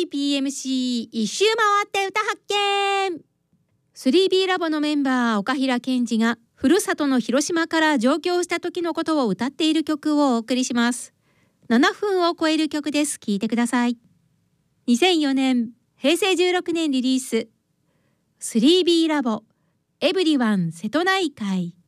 3PMC 一周回って歌発見。 3B ラボのメンバー岡平健二がふるさとの広島から上京した時のことを歌っている曲をお送りします。7分を超える曲です。聴いてください。2004年平成16年リリース 3B ラボエブリワン瀬戸内海。